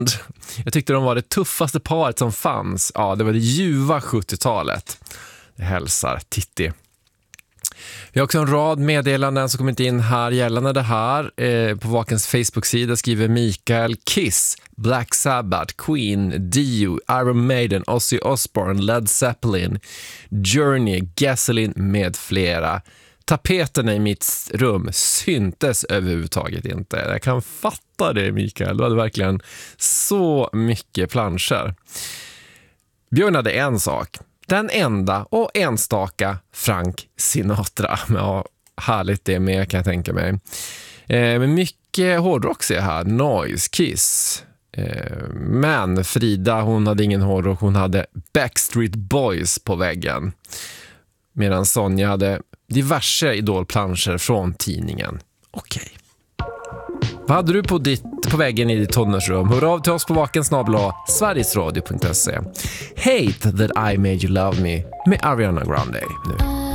Jag tyckte de var det tuffaste paret som fanns. Ja, det var det ljuva 70-talet. Det hälsar Titti. Vi har också en rad meddelanden som kommit in här gällande det här. På Vakens Facebook-sida skriver Mikael: Kiss, Black Sabbath, Queen, Dio, Iron Maiden, Ozzy Osbourne, Led Zeppelin, Journey, Gasoline med flera. Tapeterna i mitt rum syntes överhuvudtaget inte. Jag kan fatta det, Mikael. Du hade verkligen så mycket planscher. Björn hade en sak. Den enda och enstaka Frank Sinatra. Ja, härligt det med, kan jag tänka mig. Men mycket hårdrock ser jag här. Noise, Kiss. Men Frida, hon hade ingen hårdrock. Hon hade Backstreet Boys på väggen. Medan Sonja hade diverse idolplanscher från tidningen. Okej. Vad hade du på väggen i ditt tonårsrum? Hör av till oss på vakensnabel@sverigesradio.se. Hate that I made you love me med Ariana Grande nu.